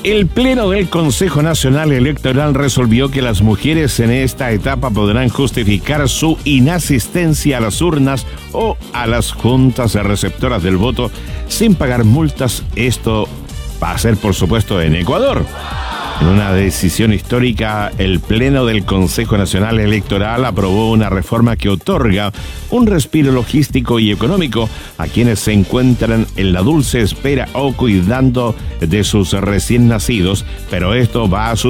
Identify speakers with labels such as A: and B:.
A: El Pleno del Consejo Nacional Electoral resolvió que las mujeres en esta etapa podrán justificar su inasistencia a las urnas o a las juntas receptoras del voto sin pagar multas. Esto va a ser, por supuesto, en Ecuador. En una decisión histórica, el Pleno del Consejo Nacional Electoral aprobó una reforma que otorga un respiro logístico y económico a quienes se encuentran en la dulce espera o cuidando de sus recién nacidos, pero esto va a